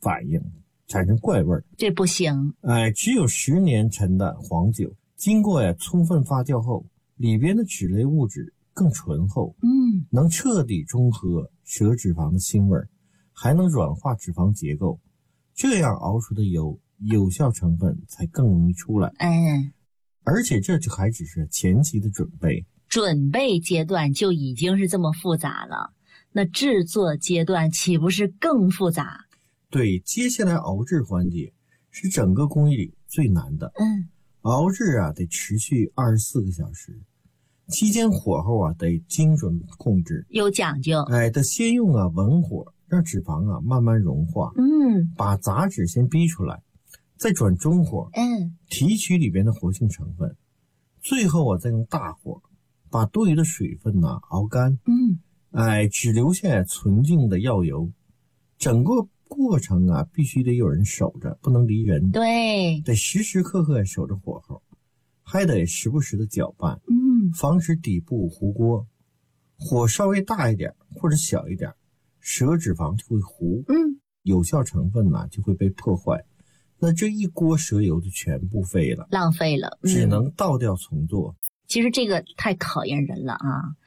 反应，产生怪味， 这不行。 只有10年陈的黄酒，经过充分发酵后，里边的脂类物质更醇厚，能彻底中和蛇脂肪的腥味，还能软化脂肪结构，这样熬出的油有效成分才更容易出来。而且这就还只是前期的准备阶段就已经是这么复杂了，那制作阶段岂不是更复杂？ 对，接下来熬制环节是整个工艺里最难的。熬制得持续24个小时，期间火候得精准控制， 有讲究。 得先用文火让脂肪慢慢融化，把杂质先逼出来，再转中火，提取里边的活性成分，最后再用大火把多余的水分熬干，只留下纯净的药油。整个过程必须得有人守着，不能离人。 对， 得时时刻刻守着火候，还得时不时的搅拌，防止底部糊锅。火稍微大一点或者小一点，蛇脂肪就会糊，有效成分就会被破坏。那这一锅蛇油就全部废了， 浪费了， 只能倒掉重做。 其实这个太考验人了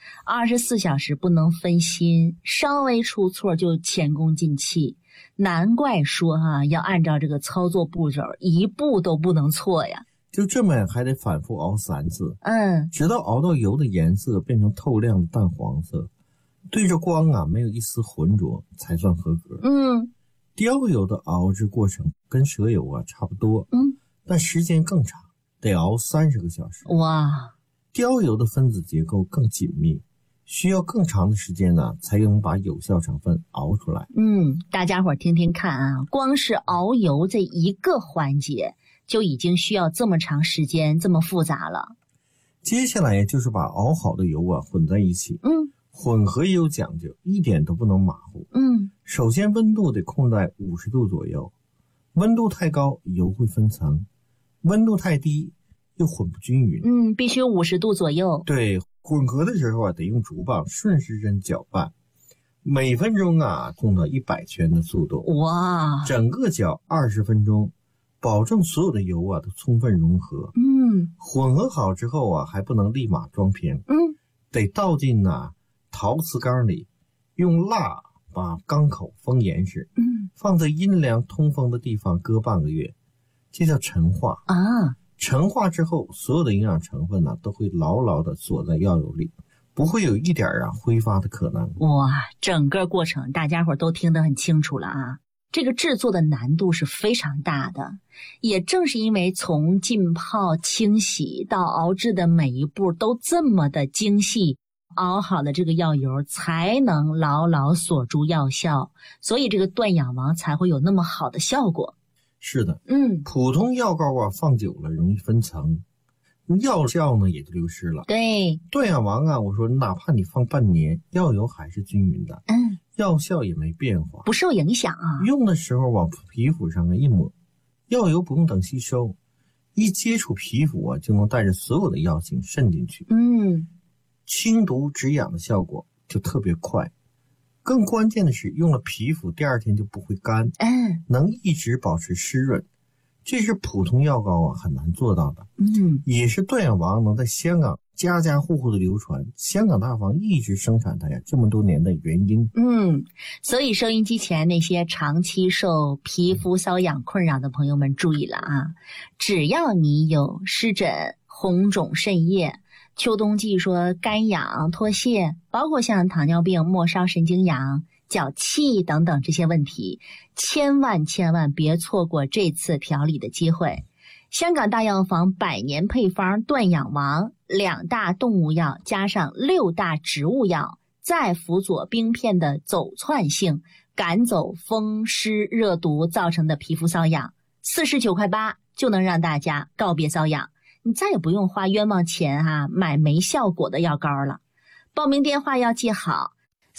24小时不能分心，稍微出错就前功尽弃。难怪说要按照这个操作步骤，一步都不能错呀。 就这么还得反复熬3次，直到熬到油的颜色变成透亮的淡黄色，对着光没有一丝浑浊才算合格。雕油的熬制过程跟蛇油差不多，但时间更长，得熬30个小时。 哇！ 雕油的分子结构更紧密，需要更长的时间才能把有效成分熬出来。 大家伙听听看光是熬油这一个环节就已经需要这么长时间，这么复杂了。 接下来就是把熬好的油混在一起。混合也有讲究，一点都不能马虎。首先温度得控在50度左右，温度太高油会分层，温度太低又混不均匀。 必须50度左右。 对，混合的时候得用竹棒顺时针搅拌，每分钟控到100圈的速度。 哇！ 整个搅20分钟，保证所有的油都充分融合。混合好之后还不能立马装瓶，得倒进陶瓷缸里，用蜡把缸口封严实，放在阴凉通风的地方搁半个月，这叫陈化。陈化之后，所有的营养成分都会牢牢的锁在药油里，不会有一点挥发的可能。 哇，整个过程大家伙都听得很清楚了这个制作的难度是非常大的，也正是因为从浸泡、清洗到熬制的每一步都这么的精细，熬好了这个药油才能牢牢锁住药效，所以这个断氧王才会有那么好的效果。 是的，普通药膏放久了容易分层，药效呢也就流失了。 对， 断氧王我说哪怕你放半年，药油还是均匀的，药效也没变化， 不受影响用的时候往皮肤上一抹，药油不用等吸收，一接触皮肤就能带着所有的药性渗进去。清毒止痒的效果就特别快。更关键的是，用了皮肤第2天就不会干，能一直保持湿润，这是普通药膏很难做到的。也是断氧王能在香港家家户户的流传，香港大房一直生产它这么多年的原因。 所以收音机前那些长期受皮肤瘙痒困扰的朋友们注意了只要你有湿疹、红肿渗液，秋冬季说干痒脱屑，包括像糖尿病、末梢神经痒、脚气等等这些问题，千万别错过这次调理的机会。香港大药房100年配方断氧王，2大动物药加上6大植物药，再辅佐冰片的走窜性，赶走风湿热毒造成的皮肤瘙痒，49.8块就能让大家告别瘙痒，你再也不用花冤枉钱买没效果的药膏了。报名电话要记好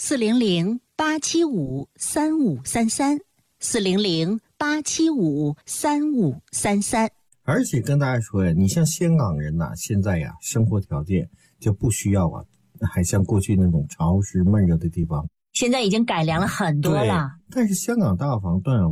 ，400-875-3533 400-875-3533。 而且跟大家说你像香港人现在生活条件就不需要还像过去那种潮湿闷热的地方， 现在已经改良了很多了。 但是香港大药房断氧